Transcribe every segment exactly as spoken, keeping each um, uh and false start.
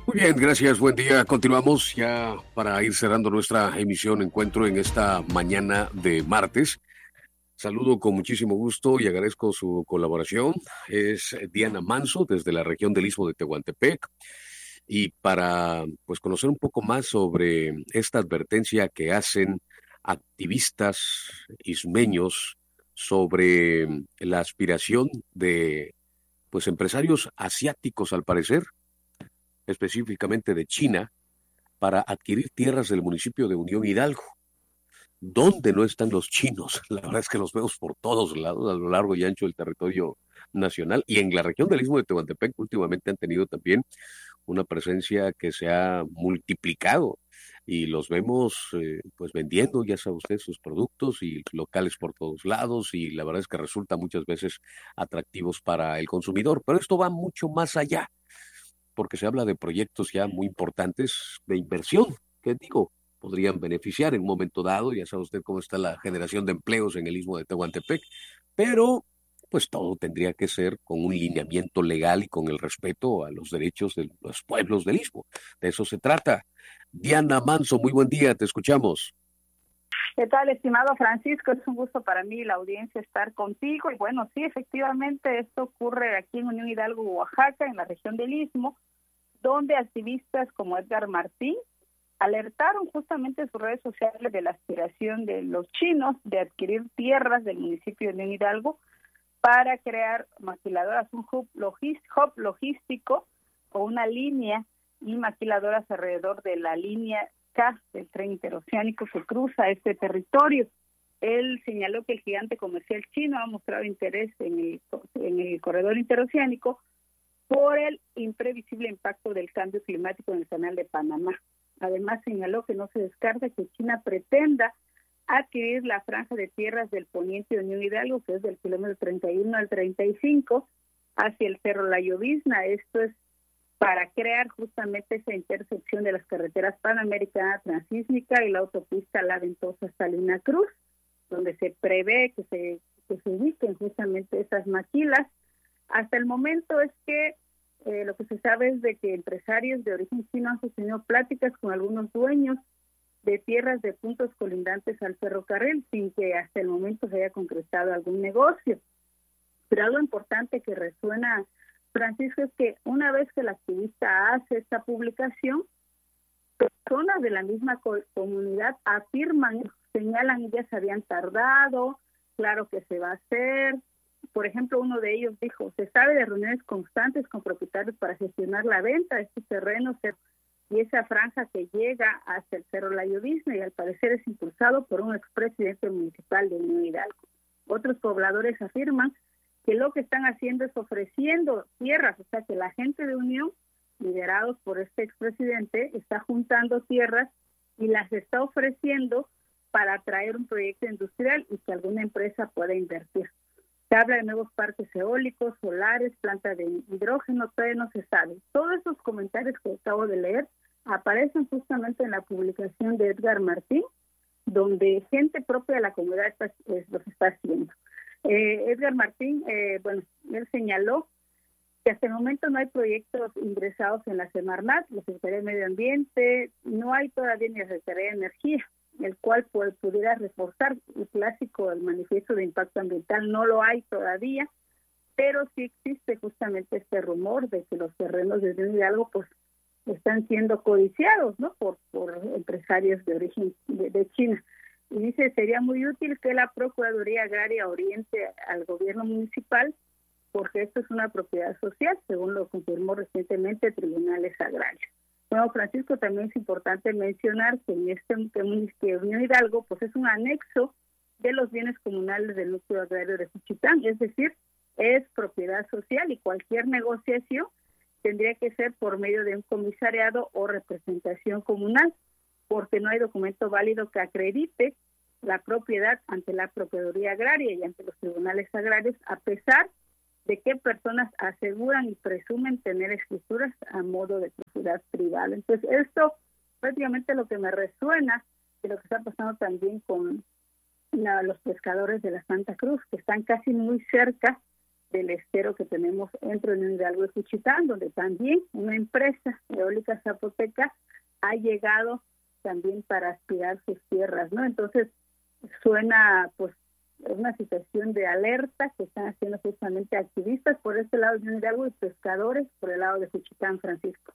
Muy bien, gracias, buen día. Continuamos ya para ir cerrando nuestra emisión Encuentro en esta mañana de martes. Saludo con muchísimo gusto y agradezco su colaboración. Es Diana Manso desde la región del Istmo de Tehuantepec. Y para pues conocer un poco más sobre esta advertencia que hacen activistas ismeños sobre la aspiración de pues empresarios asiáticos al parecer, específicamente de China, para adquirir tierras del municipio de Unión Hidalgo. ¿Dónde no están los chinos? La verdad es que los vemos por todos lados, a lo largo y ancho del territorio nacional, y en la región del Istmo de Tehuantepec últimamente han tenido también una presencia que se ha multiplicado y los vemos eh, pues vendiendo, ya sabe usted, sus productos y locales por todos lados, y la verdad es que resulta muchas veces atractivos para el consumidor, pero esto va mucho más allá, porque se habla de proyectos ya muy importantes de inversión, que digo, podrían beneficiar en un momento dado, ya sabe usted cómo está la generación de empleos en el Istmo de Tehuantepec, pero pues todo tendría que ser con un lineamiento legal y con el respeto a los derechos de los pueblos del Istmo. De eso se trata. Diana Manso, muy buen día, te escuchamos. ¿Qué tal, estimado Francisco? Es un gusto para mí y la audiencia estar contigo. Y bueno, sí, efectivamente, esto ocurre aquí en Unión Hidalgo, Oaxaca, en la región del Istmo, donde activistas como Edgar Martín alertaron justamente en sus redes sociales de la aspiración de los chinos de adquirir tierras del municipio de Unión Hidalgo para crear maquiladoras, un hub, logis, hub logístico o una línea y maquiladoras alrededor de la línea K del tren interoceánico que cruza este territorio. Él señaló que el gigante comercial chino ha mostrado interés en el, en el corredor interoceánico por el imprevisible impacto del cambio climático en el canal de Panamá. Además, señaló que no se descarta que China pretenda adquirir la franja de tierras del poniente de Unión Hidalgo, que es del kilómetro treinta y uno al treinta y cinco, hacia el Cerro La Llovizna. Esto es para crear justamente esa intersección de las carreteras Panamericana Transísmica y la autopista La Ventosa-Salina Cruz, donde se prevé que se, que se ubiquen justamente esas maquilas. Hasta el momento es que eh, lo que se sabe es de que empresarios de origen chino han sostenido pláticas con algunos dueños de tierras de puntos colindantes al ferrocarril, sin que hasta el momento se haya concretado algún negocio. Pero algo importante que resuena, Francisco, es que una vez que el activista hace esta publicación, personas de la misma co- comunidad afirman, señalan, ya se habían tardado, claro que se va a hacer. Por ejemplo, uno de ellos dijo, se sabe de reuniones constantes con propietarios para gestionar la venta de estos terrenos y esa franja que llega hasta el Cerro La Llovizna, y al parecer es impulsado por un expresidente municipal de Unión Hidalgo. Otros pobladores afirman que lo que están haciendo es ofreciendo tierras, o sea que la gente de Unión, liderados por este expresidente, está juntando tierras y las está ofreciendo para atraer un proyecto industrial y que alguna empresa pueda invertir. Se habla de nuevos parques eólicos, solares, plantas de hidrógeno, todavía no se sabe. Todos esos comentarios que acabo de leer aparecen justamente en la publicación de Edgar Martín, donde gente propia de la comunidad está, eh, los está haciendo. Eh, Edgar Martín, eh, bueno, él señaló que hasta el momento no hay proyectos ingresados en la Semarnat, la Secretaría de Medio Ambiente, no hay todavía ni la Secretaría de Energía, el cual pues, pudiera reforzar el clásico del manifiesto de impacto ambiental. No lo hay todavía, pero sí existe justamente este rumor de que los terrenos de Unión Hidalgo pues están siendo codiciados, ¿no? por, por empresarios de origen de, de China. Y dice, sería muy útil que la Procuraduría Agraria oriente al gobierno municipal, porque esto es una propiedad social, según lo confirmó recientemente tribunales agrarios. Bueno, Francisco, también es importante mencionar que en este que Unión Hidalgo pues es un anexo de los bienes comunales del núcleo agrario de Juchitán, es decir, es propiedad social y cualquier negociación tendría que ser por medio de un comisariado o representación comunal, porque no hay documento válido que acredite la propiedad ante la Procuraduría Agraria y ante los tribunales agrarios, a pesar de que personas aseguran y presumen tener escrituras a modo de propiedad privada. Entonces, esto prácticamente lo que me resuena de lo que está pasando también con la, los pescadores de la Santa Cruz, que están casi muy cerca del estero que tenemos entre Unión Hidalgo y Juchitán, donde también una empresa eólica zapoteca ha llegado también para aspirar sus tierras, ¿no? Entonces suena pues una situación de alerta que están haciendo justamente activistas por este lado de Unión Hidalgo y pescadores por el lado de Juchitán, Francisco.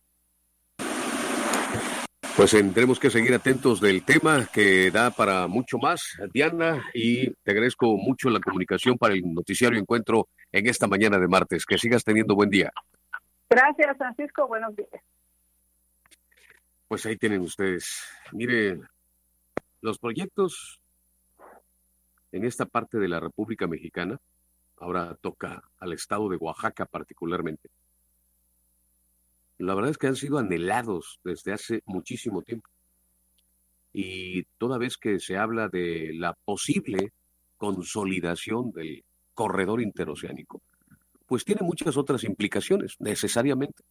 Pues tendremos que seguir atentos del tema que da para mucho más, Diana, y te agradezco mucho la comunicación para el noticiario Encuentro en esta mañana de martes. Que sigas teniendo buen día. Gracias, Francisco. Buenos días. Pues ahí tienen ustedes. Mire, los proyectos en esta parte de la República Mexicana, ahora toca al estado de Oaxaca particularmente. La verdad es que han sido anhelados desde hace muchísimo tiempo. Y toda vez que se habla de la posible consolidación del corredor interoceánico, pues tiene muchas otras implicaciones, necesariamente.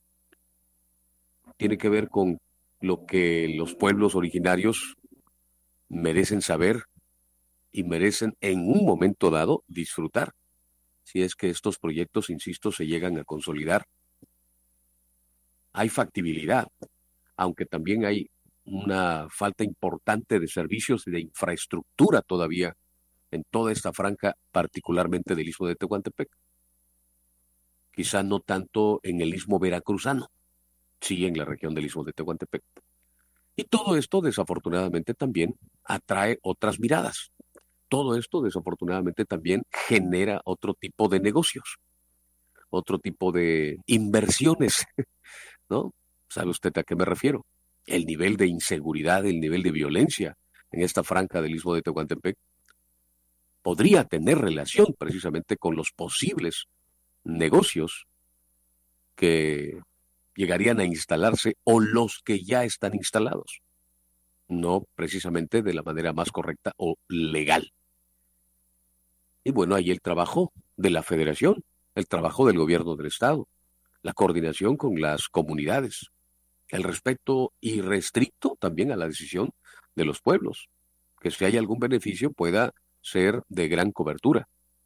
Tiene que ver con lo que los pueblos originarios merecen saber y merecen en un momento dado disfrutar, si es que estos proyectos, insisto, se llegan a consolidar. Hay factibilidad, aunque también hay una falta importante de servicios y de infraestructura todavía en toda esta franja, particularmente del Istmo de Tehuantepec. Quizá no tanto en el Istmo veracruzano, sí en la región del Istmo de Tehuantepec. Y todo esto, desafortunadamente, también atrae otras miradas. Todo esto, desafortunadamente, también genera otro tipo de negocios, otro tipo de inversiones, ¿no? ¿Sabe usted a qué me refiero? El nivel de inseguridad, el nivel de violencia en esta franja del Istmo de Tehuantepec podría tener relación precisamente con los posibles negocios que llegarían a instalarse o los que ya están instalados, no precisamente de la manera más correcta o legal. Y bueno, ahí el trabajo de la Federación, el trabajo del gobierno del Estado, la coordinación con las comunidades, el respeto irrestricto también a la decisión de los pueblos, que si hay algún beneficio pueda ser de gran cobertura,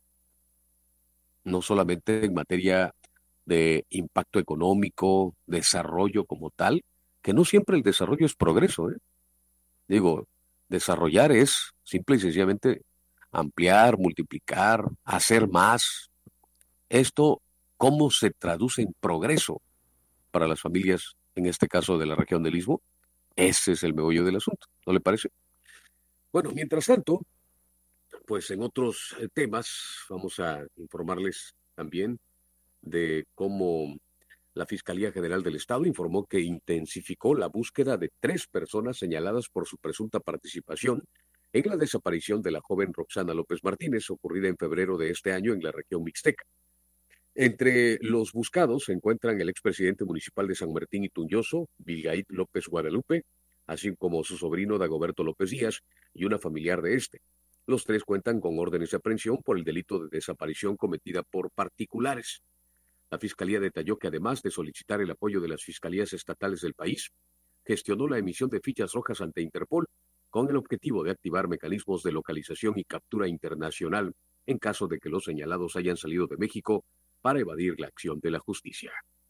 no solamente en materia de impacto económico, desarrollo como tal, que no siempre el desarrollo es progreso, ¿eh? Digo, desarrollar es simple y sencillamente ampliar, multiplicar, hacer más. Esto, ¿cómo se traduce en progreso para las familias, en este caso de la región del Istmo? Ese es el meollo del asunto, ¿no le parece? Bueno, mientras tanto, pues en otros eh, temas vamos a informarles también de cómo la Fiscalía General del Estado informó que intensificó la búsqueda de tres personas señaladas por su presunta participación en la desaparición de la joven Roxana López Martínez, ocurrida en febrero de este año en la región mixteca. Entre los buscados se encuentran el expresidente municipal de San Martín y Tunyoso, Vilgaid López Guadalupe, así como su sobrino Dagoberto López Díaz y una familiar de este. Los tres cuentan con órdenes de aprehensión por el delito de desaparición cometida por particulares. La Fiscalía detalló que además de solicitar el apoyo de las fiscalías estatales del país, gestionó la emisión de fichas rojas ante Interpol con el objetivo de activar mecanismos de localización y captura internacional en caso de que los señalados hayan salido de México para evadir la acción de la justicia.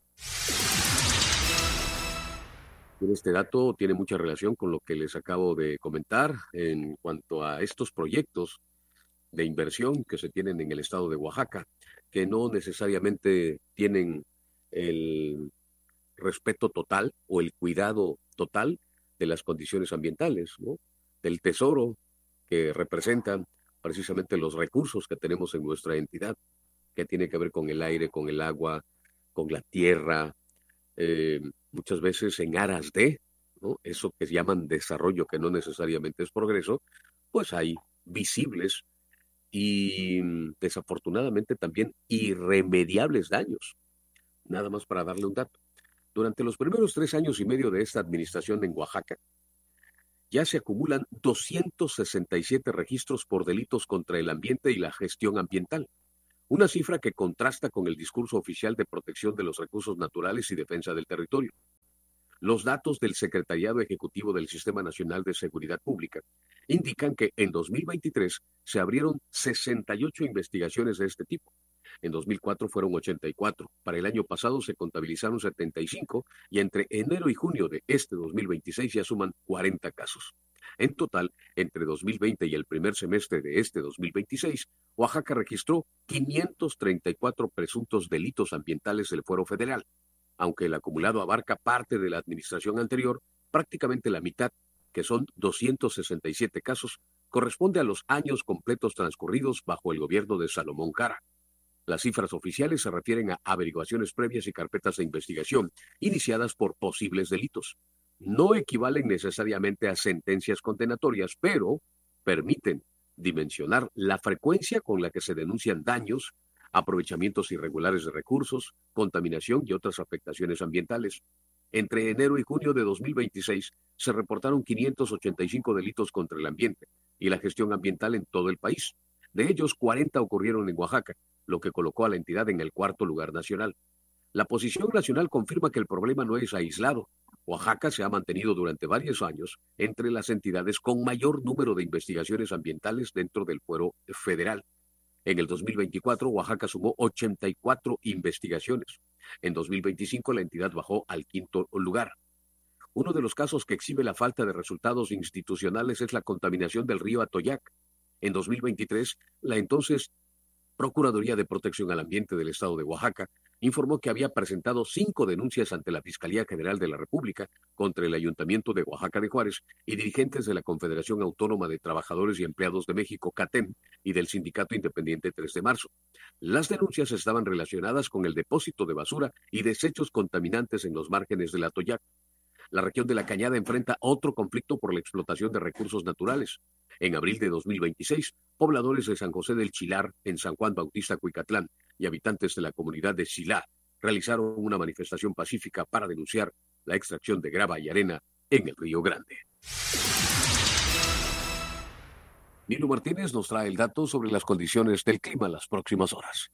Este dato tiene mucha relación con lo que les acabo de comentar en cuanto a estos proyectos de inversión que se tienen en el estado de Oaxaca, que no necesariamente tienen el respeto total o el cuidado total de las condiciones ambientales, ¿no? Del tesoro que representan precisamente los recursos que tenemos en nuestra entidad, que tiene que ver con el aire, con el agua, con la tierra, eh, muchas veces en aras de, ¿no? Eso que llaman desarrollo, que no necesariamente es progreso, pues hay visibles y desafortunadamente también irremediables daños. Nada más para darle un dato. Durante los primeros tres años y medio de esta administración en Oaxaca, ya se acumulan doscientos sesenta y siete registros por delitos contra el ambiente y la gestión ambiental, una cifra que contrasta con el discurso oficial de protección de los recursos naturales y defensa del territorio. Los datos del Secretariado Ejecutivo del Sistema Nacional de Seguridad Pública indican que en dos mil veintitrés se abrieron sesenta y ocho investigaciones de este tipo, En dos mil cuatro fueron ochenta y cuatro. Para el año pasado se contabilizaron setenta y cinco y entre enero y junio de este dos mil veintiséis ya suman cuarenta casos. En total, entre dos mil veinte y el primer semestre de este dos mil veintiséis, Oaxaca registró quinientos treinta y cuatro presuntos delitos ambientales del Fuero Federal. Aunque el acumulado abarca parte de la administración anterior, prácticamente la mitad, que son doscientos sesenta y siete casos, corresponde a los años completos transcurridos bajo el gobierno de Salomón Jara. Las cifras oficiales se refieren a averiguaciones previas y carpetas de investigación iniciadas por posibles delitos. No equivalen necesariamente a sentencias condenatorias, pero permiten dimensionar la frecuencia con la que se denuncian daños, aprovechamientos irregulares de recursos, contaminación y otras afectaciones ambientales. Entre enero y junio de dos mil veintiséis se reportaron quinientos ochenta y cinco delitos contra el ambiente y la gestión ambiental en todo el país. De ellos, cuarenta ocurrieron en Oaxaca, lo que colocó a la entidad en el cuarto lugar nacional. La posición nacional confirma que el problema no es aislado. Oaxaca se ha mantenido durante varios años entre las entidades con mayor número de investigaciones ambientales dentro del Fuero Federal. En el dos mil veinticuatro, Oaxaca sumó ochenta y cuatro investigaciones. En dos mil veinticinco, la entidad bajó al quinto lugar. Uno de los casos que exhibe la falta de resultados institucionales es la contaminación del río Atoyac. En dos mil veintitrés, la entonces Procuraduría de Protección al Ambiente del Estado de Oaxaca informó que había presentado cinco denuncias ante la Fiscalía General de la República contra el Ayuntamiento de Oaxaca de Juárez y dirigentes de la Confederación Autónoma de Trabajadores y Empleados de México, CATEM, y del Sindicato Independiente tres de marzo. Las denuncias estaban relacionadas con el depósito de basura y desechos contaminantes en los márgenes del Atoyac. La región de la Cañada enfrenta otro conflicto por la explotación de recursos naturales. En abril de dos mil veintiséis, pobladores de San José del Chilar, en San Juan Bautista, Cuicatlán, y habitantes de la comunidad de Silá realizaron una manifestación pacífica para denunciar la extracción de grava y arena en el Río Grande. Nilo Martínez nos trae el dato sobre las condiciones del clima en las próximas horas.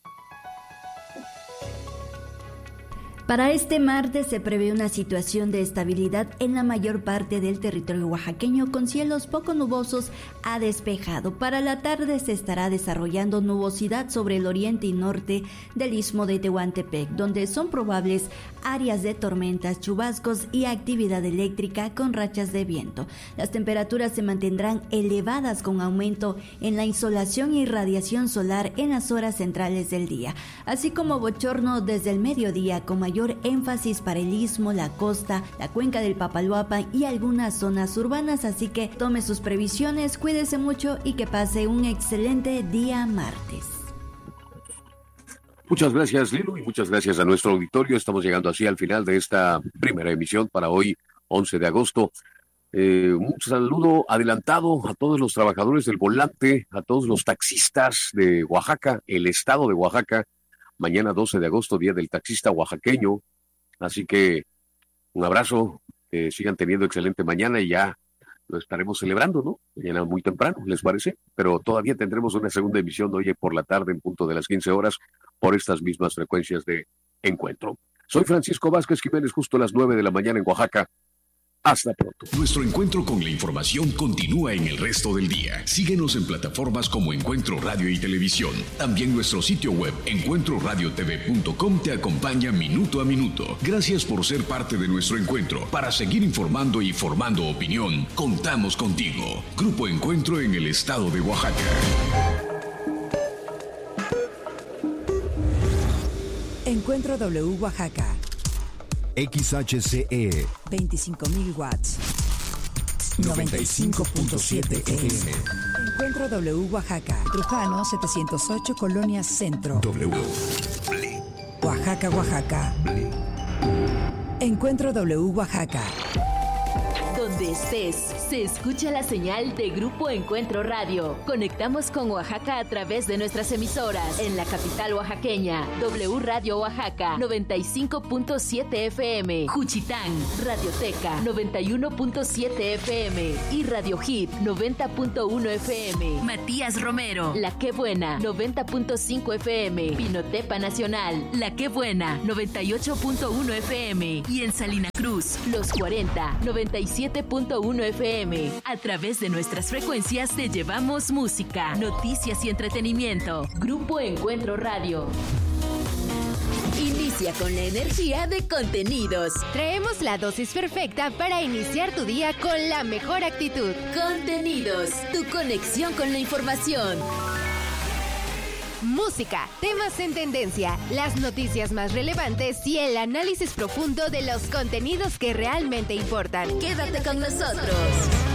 Para este martes se prevé una situación de estabilidad en la mayor parte del territorio oaxaqueño con cielos poco nubosos a despejado. Para la tarde se estará desarrollando nubosidad sobre el oriente y norte del istmo de Tehuantepec, donde son probables áreas de tormentas, chubascos y actividad eléctrica con rachas de viento. Las temperaturas se mantendrán elevadas con aumento en la insolación y radiación solar en las horas centrales del día, así como bochorno desde el mediodía con mayor énfasis para el istmo, la costa, la cuenca del Papaloapan y algunas zonas urbanas, así que tome sus previsiones, cuídese mucho y que pase un excelente día martes. Muchas gracias, Lilo, y muchas gracias a nuestro auditorio. Estamos llegando así al final de esta primera emisión para hoy, once de agosto. Eh, un saludo adelantado a todos los trabajadores del volante, a todos los taxistas de Oaxaca, el estado de Oaxaca. Mañana doce de agosto, Día del Taxista Oaxaqueño. Así que un abrazo, que sigan teniendo excelente mañana y ya lo estaremos celebrando, ¿no? Mañana muy temprano, ¿les parece? Pero todavía tendremos una segunda emisión hoy por la tarde en punto de las quince horas por estas mismas frecuencias de encuentro. Soy Francisco Vázquez Jiménez, justo a las nueve de la mañana en Oaxaca. Hasta pronto. Nuestro encuentro con la información continúa en el resto del día. Síguenos en plataformas como Encuentro Radio y Televisión. También nuestro sitio web encuentro radio t v punto com te acompaña minuto a minuto. Gracias por ser parte de nuestro encuentro. Para seguir informando y formando opinión, contamos contigo. Grupo Encuentro en el estado de Oaxaca. Encuentro W Oaxaca. X H C E veinticinco mil watts. noventa y cinco punto siete F M. Encuentro W Oaxaca. Trujano setecientos ocho, Colonia Centro. W. Oaxaca, Oaxaca. Encuentro W Oaxaca. Donde estés, se escucha la señal de Grupo Encuentro Radio. Conectamos con Oaxaca a través de nuestras emisoras. En la capital oaxaqueña, W Radio Oaxaca, noventa y cinco punto siete F M. Juchitán, Radioteca, noventa y uno punto siete F M. Y Radio Hip, noventa punto uno F M. Matías Romero, La Qué Buena, noventa punto cinco F M. Pinotepa Nacional, La Qué Buena, noventa y ocho punto uno F M. Y en Salina Cruz, Los cuarenta, noventa y siete punto punto uno F M. A través de nuestras frecuencias te llevamos música, noticias y entretenimiento. Grupo Encuentro Radio. Inicia con la energía de contenidos. Traemos la dosis perfecta para iniciar tu día con la mejor actitud. Contenidos, tu conexión con la información. Música, temas en tendencia, las noticias más relevantes y el análisis profundo de los contenidos que realmente importan. Quédate con nosotros.